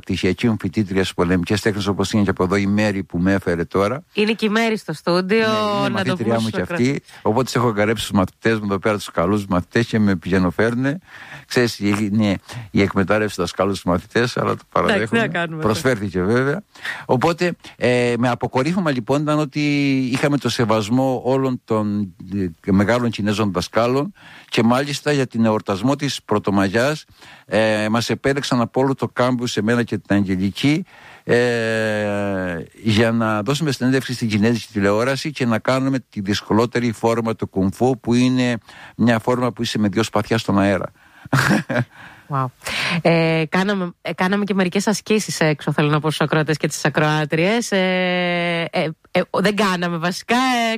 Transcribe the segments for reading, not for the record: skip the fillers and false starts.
αναπτυξιακή μου φοιτήτρια στις πολεμικές τέχνες, όπως είναι και από εδώ η Μέρη που με έφερε τώρα. Είναι και η Μέρη στο στούντιο. Ναι, είναι μαθήτριά μου και αυτή. Οπότε τις έχω καρέψει τους μαθητές μου εδώ πέρα, τους καλούς μαθητές, και με πηγαίνοφέρνουν. Ξέρεις, είναι η εκμετάλλευση των δασκάλων στους μαθητές, αλλά το παραδέχομαι. Προσφέρθηκε βέβαια. Οπότε με αποκορύφωμα λοιπόν ήταν ότι είχαμε το σεβασμό όλων των μεγάλων Κινέζων δασκάλων, και μάλιστα για την εορτασμό της Πρωτομαγιάς μας επέλεξαν από όλο το κάμπους, εμένα και την Αγγελική, για να δώσουμε συνέντευξη στην Κινέζικη τηλεόραση και να κάνουμε τη δυσκολότερη φόρμα του κουμφού, που είναι μια φόρμα που είσαι με 2 σπαθιά στον αέρα. Wow. Κάναμε και μερικές ασκήσεις έξω, θέλω να πω, στους ακροατές και τις ακροάτριες. Δεν κάναμε βασικά,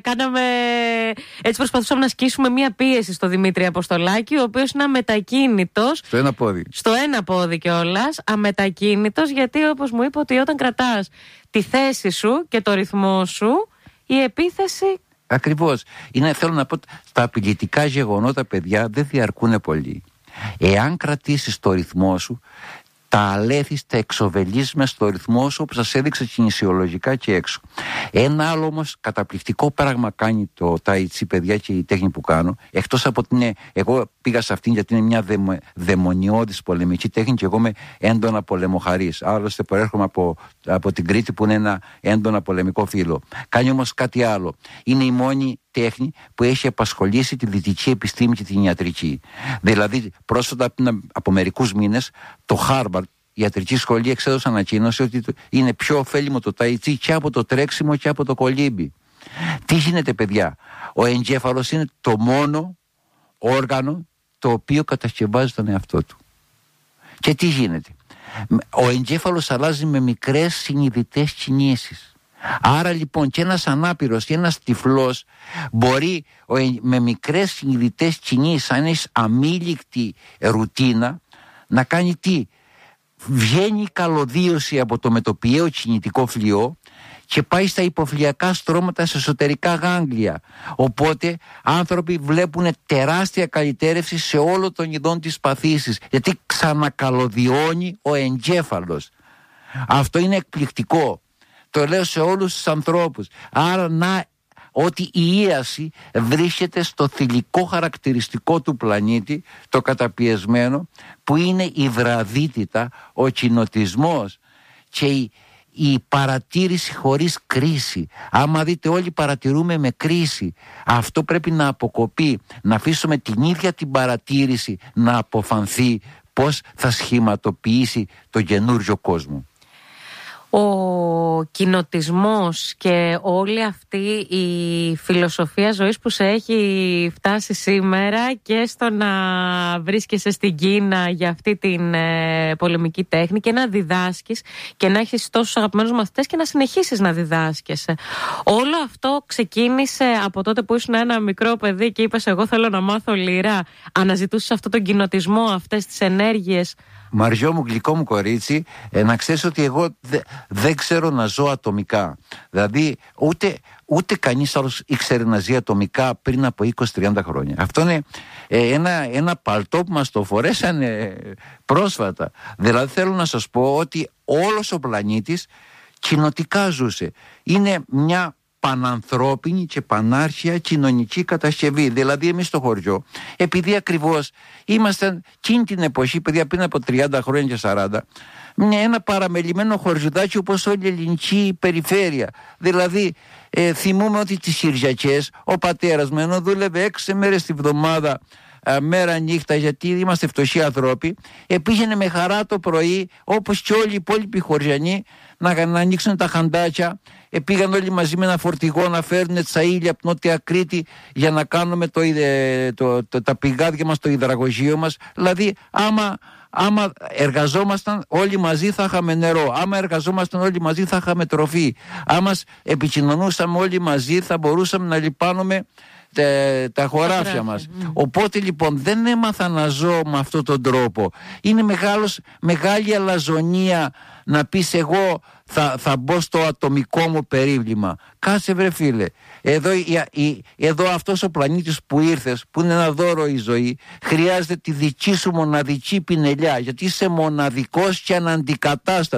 έτσι προσπαθούσαμε να ασκήσουμε μία πίεση στο Δημήτρη Αποστολάκη, ο οποίος είναι αμετακίνητος. Στο ένα πόδι. Στο ένα πόδι κιόλας, αμετακίνητος, γιατί όπως μου είπε ότι όταν κρατάς τη θέση σου και το ρυθμό σου, η επίθεση... Ακριβώς. Θέλω να πω, τα απειλητικά γεγονότα, παιδιά, δεν διαρκούν πολύ. Εάν κρατήσεις το ρυθμό σου, τα αλέθεις, τα εξοβελείς μες στο ρυθμό σου, όπως σας έδειξα κινησιολογικά και έξω. Ένα άλλο όμως καταπληκτικό πράγμα κάνει το Tai Chi, παιδιά, και η τέχνη που κάνω, εκτός από την... Εγώ πήγα σε αυτήν γιατί είναι μια δαιμονιώδης πολεμική τέχνη και εγώ είμαι έντονα πολεμοχαρής. Άλλωστε προέρχομαι από την Κρήτη, που είναι ένα έντονα πολεμικό φύλο. Κάνει όμως κάτι άλλο. Είναι η μόνη τέχνη που έχει απασχολήσει τη δυτική επιστήμη και την ιατρική. Δηλαδή, πρόσφατα από μερικούς μήνες, το Harvard, η ιατρική σχολή, εξέδωσε ανακοίνωση ότι είναι πιο ωφέλιμο το Tai Chi και από το τρέξιμο και από το κολύμπι. Τι γίνεται, παιδιά? Ο εγκέφαλος είναι το μόνο όργανο το οποίο κατασκευάζει τον εαυτό του. Και τι γίνεται? Ο εγκέφαλος αλλάζει με μικρές συνειδητές κινήσεις. Άρα λοιπόν και ένας ανάπηρος και ένας τυφλός μπορεί με μικρές συνειδητές κινήσεις, αν έχει αμήλικτη ρουτίνα, να κάνει τι? Βγαίνει η καλωδίωση από το μετοπιαίο κινητικό φλοιό και πάει στα υποφλιακά στρώματα, σε εσωτερικά γάγγλια. Οπότε άνθρωποι βλέπουν τεράστια καλυτέρευση σε όλο τον ειδών της παθήσης, γιατί ξανακαλωδιώνει ο εγκέφαλος. Αυτό είναι εκπληκτικό. Το λέω σε όλους τους ανθρώπους. Άρα ότι η ίαση βρίσκεται στο θηλυκό χαρακτηριστικό του πλανήτη, το καταπιεσμένο, που είναι η βραδύτητα, ο κοινοτισμός και η παρατήρηση χωρίς κρίση. Άμα δείτε, όλοι παρατηρούμε με κρίση. Αυτό πρέπει να αποκοπεί, να αφήσουμε την ίδια την παρατήρηση να αποφανθεί πώς θα σχηματοποιήσει το καινούριο κόσμο. Ο κοινοτισμός και όλη αυτή η φιλοσοφία ζωής που σε έχει φτάσει σήμερα και στο να βρίσκεσαι στην Κίνα για αυτή την πολεμική τέχνη και να διδάσκεις και να έχεις τόσους αγαπημένους μαθητές και να συνεχίσεις να διδάσκεσαι. Όλο αυτό ξεκίνησε από τότε που ήσουν ένα μικρό παιδί και είπες εγώ θέλω να μάθω λύρα? Αναζητούσες αυτόν τον κοινοτισμό, αυτές τις ενέργειες? Μαριό μου, γλυκό μου κορίτσι, να ξέρεις ότι εγώ δεν ξέρω να ζω ατομικά. Δηλαδή ούτε κανείς άλλος ήξερε να ζει ατομικά πριν από 20-30 χρόνια. Αυτό είναι ένα παλτό που μας το φορέσανε πρόσφατα. Δηλαδή θέλω να σας πω ότι όλος ο πλανήτης κοινοτικά ζούσε. Είναι μια πανανθρώπινη και πανάρχια κοινωνική κατασκευή. Δηλαδή εμείς στο χωριό, επειδή ακριβώς ήμασταν εκείνη την εποχή, παιδιά, πριν από 30 χρόνια και 40, ένα παραμελημένο χωριουδάκι όπως όλη η ελληνική περιφέρεια. Δηλαδή θυμούμε ότι τις Κυριακές ο πατέρας μου, ενώ δούλευε 6 μέρες τη βδομάδα, μέρα νύχτα, γιατί είμαστε φτωχοί άνθρωποι, πήγαινε με χαρά το πρωί, όπως και όλοι οι υπόλοιποι χωριανοί, να ανοίξουν τα χαντάκια. Πήγαν όλοι μαζί με ένα φορτηγό να φέρουν τσαΐλια από την Νότια Κρήτη για να κάνουμε τα πηγάδια μας, το υδραγωγείο μας. Δηλαδή άμα εργαζόμασταν όλοι μαζί θα είχαμε νερό, άμα εργαζόμασταν όλοι μαζί θα είχαμε τροφή, άμα επικοινωνούσαμε όλοι μαζί θα μπορούσαμε να λιπάνουμε τα χωράφια μας. Οπότε λοιπόν δεν έμαθα να ζω με αυτόν τον τρόπο. Είναι μεγάλη αλαζονία να πεις εγώ θα μπω στο ατομικό μου περίβλημα. Κάτσε βρε φίλε, εδώ αυτός ο πλανήτης που ήρθες, που είναι ένα δώρο η ζωή, χρειάζεται τη δική σου μοναδική πινελιά, γιατί είσαι μοναδικός και αναντικατάστατος.